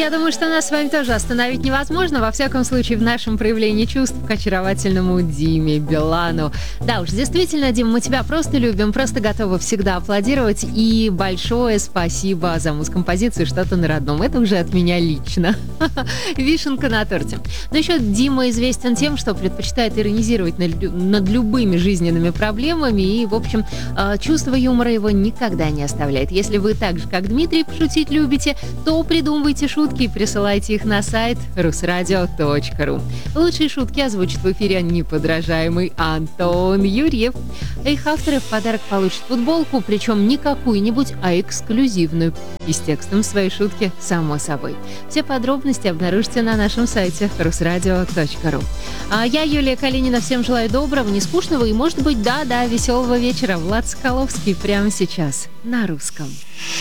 Я думаю, что нас с вами тоже остановить невозможно. Во всяком случае, в нашем проявлении чувств к очаровательному Диме Билану. Да уж, действительно, Дим, мы тебя просто любим, просто готовы всегда аплодировать. И большое спасибо за музкомпозицию «Что-то на родном». Это уже от меня лично. Вишенка на торте. Но еще Дима известен тем, что предпочитает иронизировать над любыми жизненными проблемами. И, в общем, чувство юмора его никогда не оставляет. Если вы так же, как Дмитрий, пошутить любите, то придумывайте шутки и присылайте их на сайт rusradio.ru. Лучшие шутки озвучит в эфире неподражаемый Антон Юрьев. Их авторы в подарок получат футболку, причем не какую-нибудь, а эксклюзивную. И с текстом своей шутки, само собой. Все подробности обнаружите на нашем сайте rusradio.ru. А я, Юлия Калинина, всем желаю доброго, нескучного и, может быть, да-да, веселого вечера. Влад Соколовский прямо сейчас на русском.